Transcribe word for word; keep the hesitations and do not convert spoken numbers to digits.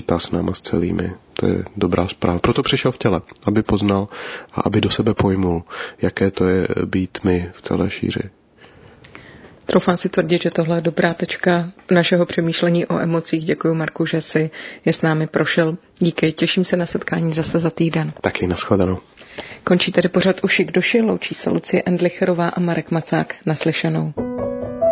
počítá s náma s celými. To je dobrá zpráva. Proto přišel v těle, aby poznal a aby do sebe pojmul, jaké to je být my v celé šíři. Troufám si tvrdit, že tohle je dobrá tečka našeho přemýšlení o emocích. Děkuji, Marku, že jsi je s námi prošel. Díky, těším se na setkání zase za týden. Taky, nashledanou. Končí tedy pořad Uši k duši, loučí se Lucie Endlicherová a Marek Macák. Naslyšenou.